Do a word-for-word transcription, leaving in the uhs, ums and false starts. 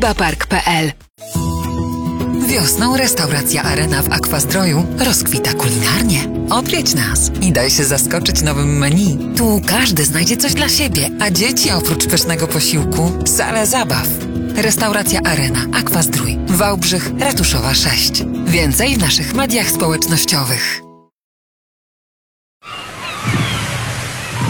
aquapark kropka p l. Wiosną restauracja Arena w Aquazdroju rozkwita kulinarnie. Odwiedź nas i daj się zaskoczyć nowym menu. Tu każdy znajdzie coś dla siebie, a dzieci oprócz pysznego posiłku sala zabaw. Restauracja Arena, Aquazdrój, Wałbrzych, Ratuszowa sześć. Więcej w naszych mediach społecznościowych.